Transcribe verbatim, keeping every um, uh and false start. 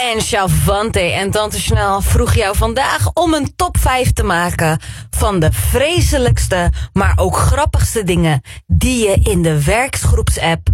En Chavante en Tante Snel vroeg jou vandaag om een top vijf te maken van de vreselijkste, maar ook grappigste dingen die je in de werksgroepsapp